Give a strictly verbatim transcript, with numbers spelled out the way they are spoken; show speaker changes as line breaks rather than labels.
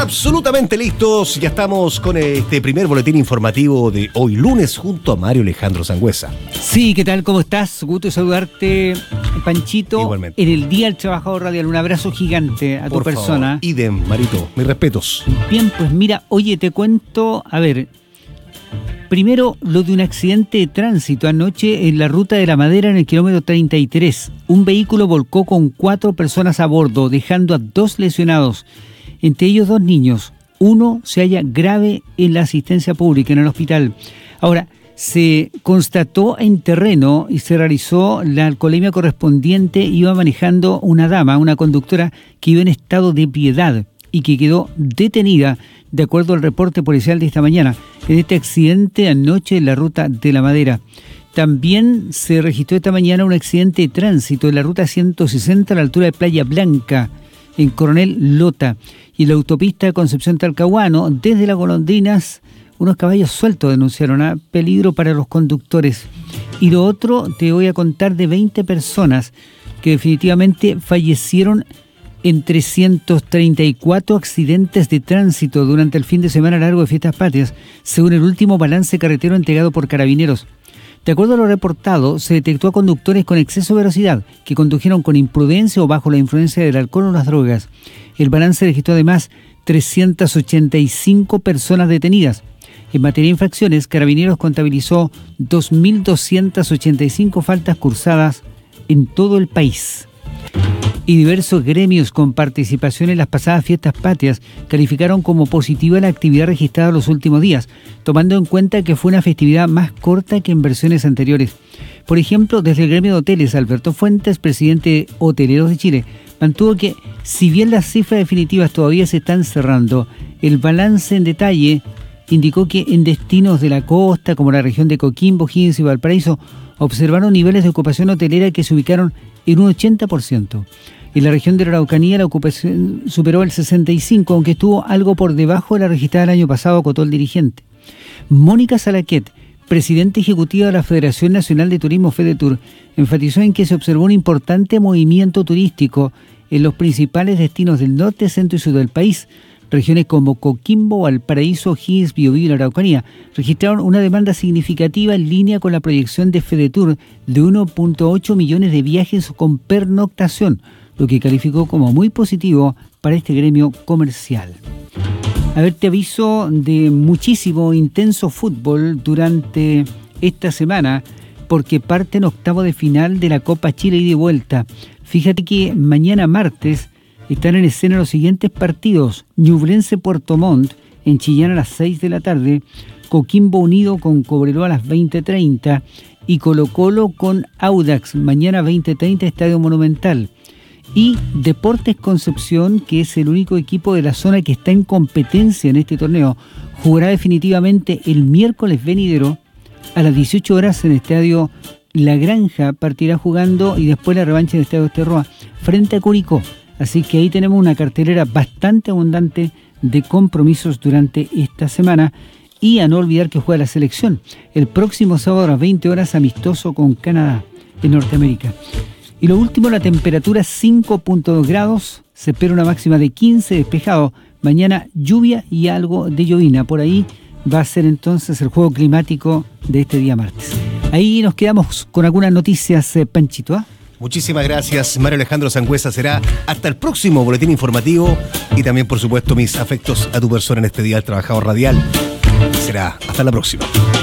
Absolutamente listos, ya estamos con este primer boletín informativo de hoy lunes junto a Mario Alejandro Sangüesa.
Sí, ¿qué tal? ¿Cómo estás? Gusto de saludarte, Panchito.
Igualmente.
En el Día del Trabajador Radial, un abrazo gigante a tu
Por
persona.
Favor. Idem, Marito, mis respetos.
Bien, pues mira, oye, te cuento, a ver, primero lo de un accidente de tránsito anoche en la Ruta de la Madera en el kilómetro treinta y tres. Un vehículo volcó con cuatro personas a bordo, dejando a dos lesionados. Entre ellos dos niños. Uno se halla grave en la asistencia pública en el hospital. Ahora, se constató en terreno y se realizó la alcoholemia correspondiente. Iba manejando una dama, una conductora que iba en estado de ebriedad y que quedó detenida, de acuerdo al reporte policial de esta mañana, en este accidente anoche en la Ruta de la Madera. También se registró esta mañana un accidente de tránsito en la Ruta ciento sesenta a la altura de Playa Blanca, en Coronel Lota, y en la autopista Concepción-Talcahuano, desde Las Golondrinas, unos caballos sueltos denunciaron a peligro para los conductores. Y lo otro, te voy a contar de veinte personas que definitivamente fallecieron en trescientos treinta y cuatro accidentes de tránsito durante el fin de semana largo de Fiestas Patrias, según el último balance carretero entregado por Carabineros. De acuerdo a lo reportado, se detectó a conductores con exceso de velocidad que condujeron con imprudencia o bajo la influencia del alcohol o las drogas. El balance registró además trescientas ochenta y cinco personas detenidas. En materia de infracciones, Carabineros contabilizó dos mil doscientas ochenta y cinco faltas cursadas en todo el país. Y diversos gremios con participación en las pasadas Fiestas Patrias calificaron como positiva la actividad registrada los últimos días, tomando en cuenta que fue una festividad más corta que en versiones anteriores. Por ejemplo, desde el gremio de hoteles, Alberto Fuentes, presidente de Hoteleros de Chile, mantuvo que, si bien las cifras definitivas todavía se están cerrando, el balance en detalle indicó que en destinos de la costa, como la región de Coquimbo, Higgins y Valparaíso, observaron niveles de ocupación hotelera que se ubicaron en un ochenta por ciento. En la región de la Araucanía la ocupación superó el sesenta y cinco por ciento, aunque estuvo algo por debajo de la registrada el año pasado, acotó el dirigente. Mónica Salaquet, presidenta ejecutiva de la Federación Nacional de Turismo FEDETUR, enfatizó en que se observó un importante movimiento turístico en los principales destinos del norte, centro y sur del país. Regiones como Coquimbo, Valparaíso, Higgins, Biobío y la Araucanía registraron una demanda significativa en línea con la proyección de FEDETUR de uno punto ocho millones de viajes con pernoctación, lo que calificó como muy positivo para este gremio comercial. A ver, te aviso de muchísimo intenso fútbol durante esta semana, porque parte en octavo de final de la Copa Chile ida y vuelta. Fíjate que mañana martes están en escena los siguientes partidos: Ñublense Puerto Montt en Chillán a las seis de la tarde, Coquimbo Unido con Cobreloa a las veinte treinta y Colo Colo con Audax mañana veinte treinta, Estadio Monumental. Y Deportes Concepción, que es el único equipo de la zona que está en competencia en este torneo, jugará definitivamente el miércoles venidero a las dieciocho horas en el Estadio La Granja. Partirá jugando y después la revancha en el Estadio Esterroa frente a Curicó. Así que ahí tenemos una cartelera bastante abundante de compromisos durante esta semana. Y a no olvidar que juega la selección el próximo sábado a las veinte horas, amistoso con Canadá en Norteamérica. Y lo último, la temperatura cinco punto dos grados, se espera una máxima de quince, despejado. Mañana lluvia y algo de llovina. Por ahí va a ser entonces el juego climático de este día martes. Ahí nos quedamos con algunas noticias, eh, Panchito, ¿ah?
Muchísimas gracias, Mario Alejandro Sangüesa. Será hasta el próximo boletín informativo y también, por supuesto, mis afectos a tu persona en este Día del Trabajador Radial. Será hasta la próxima.